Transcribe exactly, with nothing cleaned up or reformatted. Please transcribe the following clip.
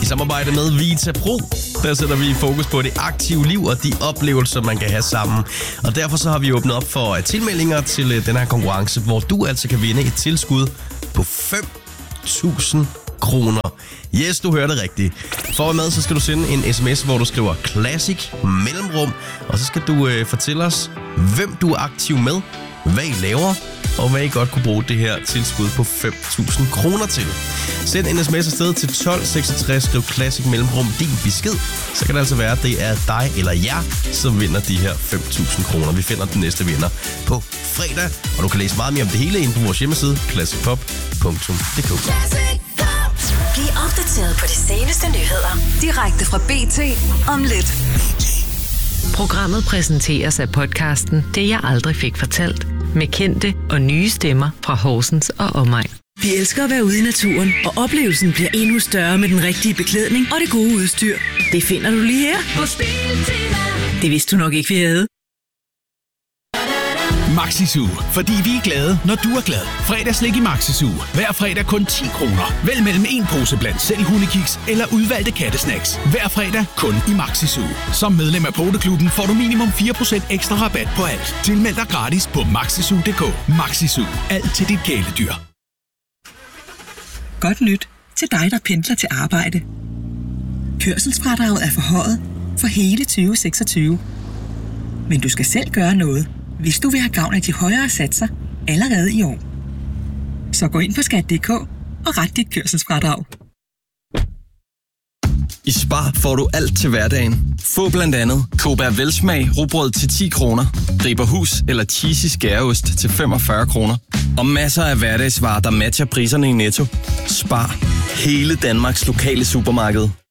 samarbejde med Vita Pro, der sætter vi fokus på det aktive liv og de oplevelser, man kan have sammen. Og derfor så har vi åbnet op for tilmeldinger til den her konkurrence, hvor du altså kan vinde et tilskud på fem tusind kroner. Yes, du hørte rigtigt. For at være med, så skal du sende en sms, hvor du skriver Classic mellemrum, og så skal du øh, fortælle os, hvem du er aktiv med, hvad I laver, og hvad I godt kunne bruge det her tilskud på fem tusind kroner til. Send en sms afsted til tolv seksogtres, skriv Classic mellemrum din besked. Så kan det altså være, at det er dig eller jer, som vinder de her fem tusind kroner. Vi finder den næste vinder på fredag, og du kan læse meget mere om det hele inde på vores hjemmeside, classic pop punktum d k. Bliv opdateret på de seneste nyheder direkte fra B T om lidt. Programmet præsenteres af podcasten Det jeg aldrig fik fortalt, med kendte og nye stemmer fra Horsens og omegn. Vi elsker at være ude i naturen, og oplevelsen bliver endnu større med den rigtige beklædning og det gode udstyr. Det finder du lige her på Biltema. Det vidste du nok ikke, vi havde. Maxi-Zoo, fordi vi er glade, når du er glad. Fredagslik i Maxi-Zoo. Hver fredag kun ti kroner. Vælg mellem en pose blandt selv hundekiks eller udvalgte kattesnacks. Hver fredag kun i Maxi-Zoo. Som medlem af Poteklubben får du minimum fire procent ekstra rabat på alt. Tilmeld dig gratis på maxizoo punktum d k. Maxi-Zoo. Alt til dit kæledyr. Godt nyt til dig, der pendler til arbejde. Kørselsfradraget er forhøjet for hele tyve seksogtyve. Men du skal selv gøre noget, hvis du vil have gavn af de højere satser allerede i år. Så gå ind på skat punktum d k og ret dit kørselsfradrag. I Spar får du alt til hverdagen. Få blandt andet Cobra Velsmag rugbrød til ti kroner, Riberhus eller cheesy skæreost til femogfyrre kroner. Og masser af hverdagsvarer, der matcher priserne i Netto. Spar. Hele Danmarks lokale supermarked.